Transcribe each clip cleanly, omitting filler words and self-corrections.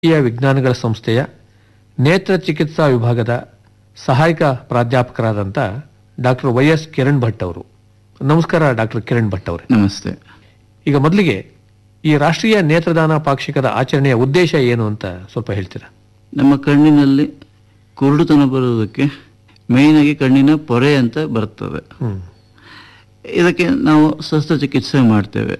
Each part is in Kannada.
ರಾಷ್ಟ್ರೀಯ ವಿಜ್ಞಾನಗಳ ಸಂಸ್ಥೆಯ ನೇತ್ರ ಚಿಕಿತ್ಸಾ ವಿಭಾಗದ ಸಹಾಯಕ ಪ್ರಾಧ್ಯಾಪಕರಾದಂಥ ಡಾಕ್ಟರ್ ವೈ.ಎಸ್. ಕಿರಣ್ ಭಟ್ ಅವರು. ನಮಸ್ಕಾರ ಡಾಕ್ಟರ್ ಕಿರಣ್ ಭಟ್ ಅವರೇ. ನಮಸ್ತೆ. ಈಗ ಮೊದಲಿಗೆ ಈ ರಾಷ್ಟ್ರೀಯ ನೇತ್ರದಾನ ಪಾಕ್ಷಿಕದ ಆಚರಣೆಯ ಉದ್ದೇಶ ಏನು ಅಂತ ಸ್ವಲ್ಪ ಹೇಳ್ತೀರಾ? ನಮ್ಮ ಕಣ್ಣಿನಲ್ಲಿ ಕುರುಡುತನ ಬರುವುದಕ್ಕೆ ಮೇಯ್ನಾಗಿ ಕಣ್ಣಿನ ಪೊರೆ ಅಂತ ಬರ್ತದೆ. ಇದಕ್ಕೆ ನಾವು ಶಸ್ತ್ರಚಿಕಿತ್ಸೆ ಮಾಡ್ತೇವೆ.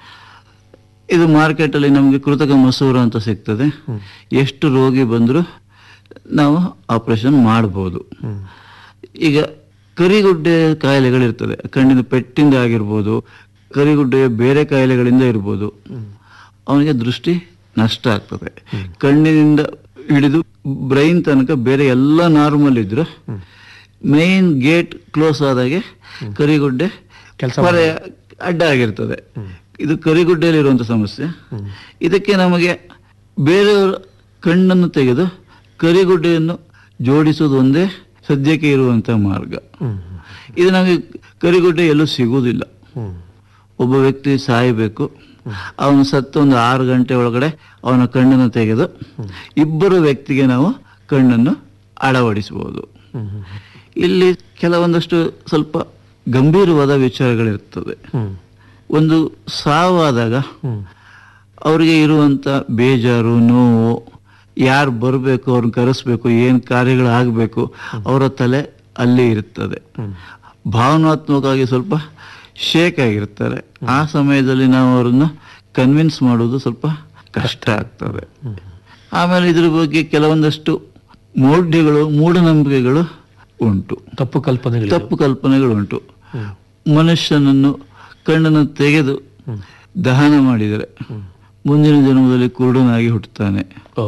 ಇದು ಮಾರ್ಕೆಟಲ್ಲಿ ನಮಗೆ ಕೃತಕ ಮಸೂರ ಅಂತ ಸಿಗ್ತದೆ. ಎಷ್ಟು ರೋಗಿ ಬಂದರೂ ನಾವು ಆಪರೇಷನ್ ಮಾಡ್ಬೋದು. ಈಗ ಕರಿಗುಡ್ಡೆ ಕಾಯಿಲೆಗಳಿರ್ತದೆ, ಕಣ್ಣಿನ ಪೆಟ್ಟಿಂದ ಆಗಿರ್ಬೋದು, ಕರಿಗುಡ್ಡೆಯ ಬೇರೆ ಕಾಯಿಲೆಗಳಿಂದ ಇರ್ಬೋದು. ಅವನಿಗೆ ದೃಷ್ಟಿ ನಷ್ಟ ಆಗ್ತದೆ. ಕಣ್ಣಿನಿಂದ ಹಿಡಿದು ಬ್ರೈನ್ ತನಕ ಬೇರೆ ಎಲ್ಲ ನಾರ್ಮಲ್ ಇದ್ರು ಮೇನ್ ಗೇಟ್ ಕ್ಲೋಸ್ ಆದಾಗೆ ಕರಿಗುಡ್ಡೆ ಪೊರೆ ಅಡ್ಡ ಆಗಿರ್ತದೆ. ಇದು ಕರಿಗುಡ್ಡೆಯಲ್ಲಿರುವಂಥ ಸಮಸ್ಯೆ. ಇದಕ್ಕೆ ನಮಗೆ ಬೇರೆಯವರ ಕಣ್ಣನ್ನು ತೆಗೆದು ಕರಿಗುಡ್ಡೆಯನ್ನು ಜೋಡಿಸೋದು ಒಂದೇ ಸದ್ಯಕ್ಕೆ ಇರುವಂಥ ಮಾರ್ಗ. ಇದು ನಮಗೆ ಕರಿಗುಡ್ಡೆ ಎಲ್ಲೂ ಸಿಗುವುದಿಲ್ಲ. ಒಬ್ಬ ವ್ಯಕ್ತಿ ಸಾಯಬೇಕು, ಅವನು ಸತ್ತು ಒಂದು 6 ಗಂಟೆ ಒಳಗಡೆ ಅವನ ಕಣ್ಣನ್ನು ತೆಗೆದು ಇಬ್ಬರು ವ್ಯಕ್ತಿಗೆ ನಾವು ಕಣ್ಣನ್ನು ಅಳವಡಿಸಬಹುದು. ಇಲ್ಲಿ ಕೆಲವೊಂದಷ್ಟು ಸ್ವಲ್ಪ ಗಂಭೀರವಾದ ವಿಚಾರಗಳಿರ್ತದೆ. ಒಂದು ಸಾವಾದಾಗ ಅವರಿಗೆ ಇರುವಂಥ ಬೇಜಾರು, ನೋವು, ಯಾರು ಬರಬೇಕು, ಅವ್ರನ್ನ ಕರೆಸ್ಬೇಕು, ಏನು ಕಾರ್ಯಗಳಾಗಬೇಕು, ಅವರ ತಲೆ ಅಲ್ಲಿ ಇರ್ತದೆ. ಭಾವನಾತ್ಮಕವಾಗಿ ಸ್ವಲ್ಪ ಶೇಕ್ ಆಗಿರ್ತಾರೆ. ಆ ಸಮಯದಲ್ಲಿ ನಾವು ಅವರನ್ನು ಕನ್ವಿನ್ಸ್ ಮಾಡೋದು ಸ್ವಲ್ಪ ಕಷ್ಟ ಆಗ್ತದೆ. ಆಮೇಲೆ ಇದ್ರ ಬಗ್ಗೆ ಕೆಲವೊಂದಷ್ಟು ಮೂಢನಂಬಿಕೆಗಳು ಉಂಟು, ತಪ್ಪು ಕಲ್ಪನೆಗಳು ಉಂಟು. ಮನುಷ್ಯನನ್ನು ಕಣ್ಣನ್ನು ತೆಗೆದು ದಹನ ಮಾಡಿದರೆ ಮುಂದಿನ ಜನ್ಮದಲ್ಲಿ ಕುರುಡನಾಗಿ ಹುಟ್ಟುತ್ತಾನೆ,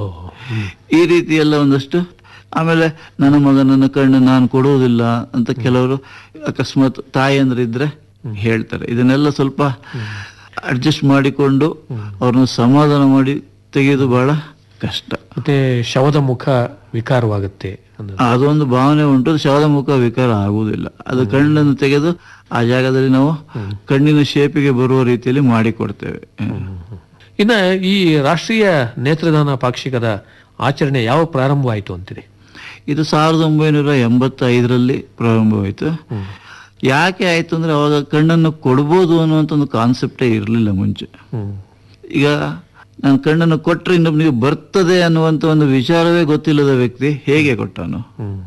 ಈ ರೀತಿ ಎಲ್ಲ ಒಂದಷ್ಟು. ಆಮೇಲೆ ನನ್ನ ಮಗನನ್ನು ಕಣ್ಣು ನಾನು ಕೊಡುವುದಿಲ್ಲ ಅಂತ ಕೆಲವರು ಅಕಸ್ಮಾತ್ ತಾಯಂದ್ರಿದ್ರೆ ಹೇಳ್ತಾರೆ. ಇದನ್ನೆಲ್ಲ ಸ್ವಲ್ಪ ಅಡ್ಜಸ್ಟ್ ಮಾಡಿಕೊಂಡು ಅವ್ರನ್ನ ಸಮಾಧಾನ ಮಾಡಿ ತೆಗೆಯೋದು ಬಹಳ ಕಷ್ಟ. ಮತ್ತೆ ಶವದ ಮುಖ ವಿಕಾರವಾಗುತ್ತೆ, ಅದೊಂದು ಭಾವನೆ ಉಂಟು. ಶವದ ಮುಖ ವಿಕಾರ ಆಗುವುದಿಲ್ಲ. ಅದು ಕಣ್ಣನ್ನು ತೆಗೆದು ಆ ಜಾಗದಲ್ಲಿ ನಾವು ಕಣ್ಣಿನ ಶೇಪಿಗೆ ಬರುವ ರೀತಿಯಲ್ಲಿ ಮಾಡಿಕೊಡ್ತೇವೆ. ಇನ್ನು ಈ ರಾಷ್ಟ್ರೀಯ ನೇತ್ರದಾನ ಪಾಕ್ಷಿಕದ ಆಚರಣೆ ಯಾವ ಪ್ರಾರಂಭವಾಯಿತು ಅಂತೀರಿ? ಇದು 1985ರಲ್ಲಿ ಪ್ರಾರಂಭವಾಯಿತು. ಯಾಕೆ ಆಯಿತು ಅಂದರೆ ಅವಾಗ ಕಣ್ಣನ್ನು ಕೊಡ್ಬೋದು ಅನ್ನುವಂಥ ಒಂದು ಕಾನ್ಸೆಪ್ಟೇ ಇರಲಿಲ್ಲ ಮುಂಚೆ. ಈಗ ನಾನು ಕಣ್ಣನ್ನು ಕೊಟ್ಟರೆ ಇನ್ನೊಬ್ಬನಿಗೆ ಬರ್ತದೆ ಅನ್ನುವಂಥ ಒಂದು ವಿಚಾರವೇ ಗೊತ್ತಿಲ್ಲದ ವ್ಯಕ್ತಿ ಹೇಗೆ ಕೊಟ್ಟನು?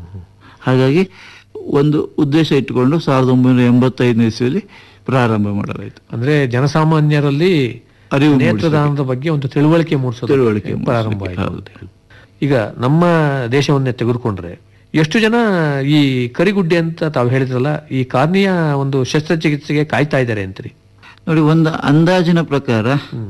ಹಾಗಾಗಿ ಒಂದು ಉದ್ದೇಶ ಇಟ್ಟುಕೊಂಡು 1985ನೇ ಇಸ್ವಿಯಲ್ಲಿ ಪ್ರಾರಂಭ ಮಾಡಲಾಯಿತು. ಅಂದರೆ ಜನಸಾಮಾನ್ಯರಲ್ಲಿ ಅರಿವು, ನೇತ್ರದಾನದ ಬಗ್ಗೆ ಒಂದು ತಿಳುವಳಿಕೆ ಮೂಡಿಸೋದು ಪ್ರಾರಂಭ ಆಯಿತು. ಈಗ ನಮ್ಮ ದೇಶವನ್ನೇ ತೆಗೆದುಕೊಂಡ್ರೆ ಎಷ್ಟು ಜನ ಈ ಕರಿಗುಡ್ಡೆ ಅಂತ ತಾವು ಹೇಳಿದ್ರಲ್ಲ, ಈ ಕಾರ್ನಿಯ ಒಂದು ಶಸ್ತ್ರಚಿಕಿತ್ಸೆಗೆ ಕಾಯ್ತಾ ಇದ್ದಾರೆ ಅಂತೀರಿ? ನೋಡಿ, ಒಂದು ಅಂದಾಜಿನ ಪ್ರಕಾರ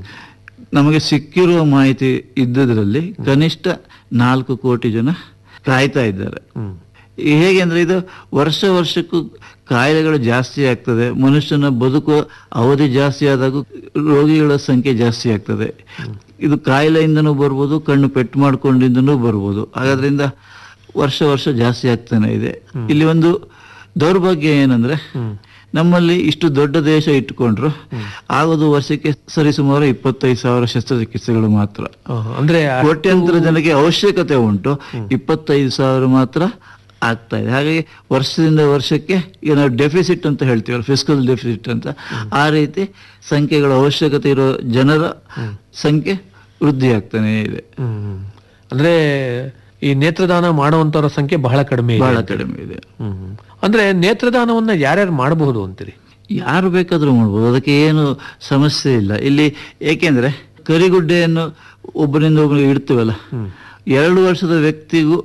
ನಮಗೆ ಸಿಕ್ಕಿರುವ ಮಾಹಿತಿ ಇದ್ದದ್ರಲ್ಲಿ ಕನಿಷ್ಠ 4 ಕೋಟಿ ಜನ ಕಾಯ್ತಾ ಇದ್ದಾರೆ. ಹೇಗೆ ಅಂದ್ರೆ ಇದು ವರ್ಷಕ್ಕೂ ಕಾಯಿಲೆಗಳು ಜಾಸ್ತಿ ಆಗ್ತದೆ. ಮನುಷ್ಯನ ಬದುಕುವ ಅವಧಿ ಜಾಸ್ತಿ ಆದಾಗ ರೋಗಿಗಳ ಸಂಖ್ಯೆ ಜಾಸ್ತಿ ಆಗ್ತದೆ. ಇದು ಕಾಯಿಲೆಯಿಂದನೂ ಬರ್ಬೋದು, ಕಣ್ಣು ಪೆಟ್ಟು ಮಾಡ್ಕೊಂಡಿಂದನೂ ಬರ್ಬೋದು. ಹಾಗಾದ್ರಿಂದ ವರ್ಷ ಜಾಸ್ತಿ ಆಗ್ತಾನೆ ಇದೆ. ಇಲ್ಲಿ ಒಂದು ದೌರ್ಭಾಗ್ಯ ಏನಂದ್ರೆ, ನಮ್ಮಲ್ಲಿ ಇಷ್ಟು ದೊಡ್ಡ ದೇಶ ಇಟ್ಟುಕೊಂಡ್ರು ಆಗೋದು ವರ್ಷಕ್ಕೆ ಸರಿಸುಮಾರು 25,000 ಶಸ್ತ್ರಚಿಕಿತ್ಸೆಗಳು ಮಾತ್ರ. ಅಂದ್ರೆ ಕೋಟ್ಯಾಂತರ ಜನಕ್ಕೆ ಅವಶ್ಯಕತೆ ಉಂಟು, 25,000 ಮಾತ್ರ ಆಗ್ತಾ ಇದೆ. ಹಾಗಾಗಿ ವರ್ಷದಿಂದ ವರ್ಷಕ್ಕೆ ಈಗ ನಾವು ಡೆಫಿಸಿಟ್ ಅಂತ ಹೇಳ್ತೀವಲ್ಲ, ಫಿಸ್ಕಲ್ ಡೆಫಿಸಿಟ್ ಅಂತ, ಆ ರೀತಿ ಸಂಖ್ಯೆಗಳ ಅವಶ್ಯಕತೆ ಇರೋ ಜನರ ಸಂಖ್ಯೆ ವೃದ್ಧಿ ಆಗ್ತಾನೆ ಇದೆ. ಅಂದ್ರೆ ಈ ನೇತ್ರದಾನ ಮಾಡುವಂತವರ ಸಂಖ್ಯೆ ಬಹಳ ಕಡಿಮೆ ಇದೆ. ಅಂದ್ರೆ ನೇತ್ರದಾನವನ್ನ ಯಾರ್ಯಾರು ಮಾಡಬಹುದು ಅಂತೀರಿ? ಯಾರು ಬೇಕಾದ್ರೂ ಮಾಡ್ಬೋದು, ಅದಕ್ಕೆ ಏನು ಸಮಸ್ಯೆ ಇಲ್ಲ ಇಲ್ಲಿ. ಏಕೆಂದ್ರೆ ಕರಿಗುಡ್ಡೆಯನ್ನು ಒಬ್ಬರಿಂದ ಒಬ್ಬರಿಗೆ ಇಡ್ತೀವಲ್ಲ, 2 ವರ್ಷದ ವ್ಯಕ್ತಿಗೂ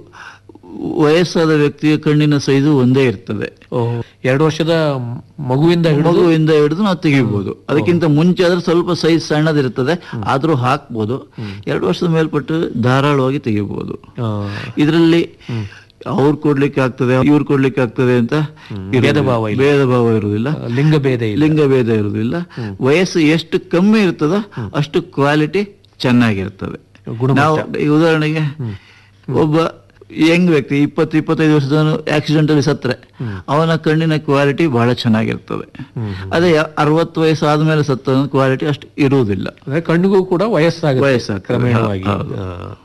ವಯಸ್ಸಾದ ವ್ಯಕ್ತಿಯ ಕಣ್ಣಿನ ಸೈಜು ಒಂದೇ ಇರ್ತದೆ. 2 ವರ್ಷದ ಮಗುವಿಂದ ಹಿಡಿದು ನಾವು ತೆಗಿಬಹುದು. ಅದಕ್ಕಿಂತ ಮುಂಚೆ ಆದ್ರೆ ಸ್ವಲ್ಪ ಸೈಜ್ ಸಣ್ಣದಿರ್ತದೆ, ಆದ್ರೂ ಹಾಕ್ಬೋದು. 2 ವರ್ಷದ ಮೇಲ್ಪಟ್ಟು ಧಾರಾಳವಾಗಿ ತೆಗಿಬಹುದು. ಇದರಲ್ಲಿ ಅವ್ರು ಕೊಡ್ಲಿಕ್ಕೆ ಆಗ್ತದೆ, ಇವ್ರು ಕೊಡ್ಲಿಕ್ಕೆ ಆಗ್ತದೆ ಅಂತ ಭೇದ ಭಾವ ಇರುವುದಿಲ್ಲ, ಲಿಂಗಭೇದ ಇರುವುದಿಲ್ಲ. ವಯಸ್ಸು ಎಷ್ಟು ಕಮ್ಮಿ ಇರ್ತದೋ ಅಷ್ಟು ಕ್ವಾಲಿಟಿ ಚೆನ್ನಾಗಿರ್ತದೆ. ನಾವು ಉದಾಹರಣೆಗೆ ಒಬ್ಬ ಯಂಗ್ ವ್ಯಕ್ತಿ 20-25 ವರ್ಷದವನು ಆಕ್ಸಿಡೆಂಟ್ ಅಲ್ಲಿ ಸತ್ರೆ ಅವನ ಕಣ್ಣಿನ ಕ್ವಾಲಿಟಿ ಬಹಳ ಚೆನ್ನಾಗಿರ್ತದೆ. ಅದೇ 60 ವಯಸ್ಸು ಆದ್ಮೇಲೆ ಸತ್ತ ಕ್ವಾಲಿಟಿ ಅಷ್ಟು ಇರುವುದಿಲ್ಲ. ಕಣ್ಣಿಗೂ ಕೂಡ ವಯಸ್ಸಾಗುತ್ತೆ ಕ್ರಮೇಣವಾಗಿ.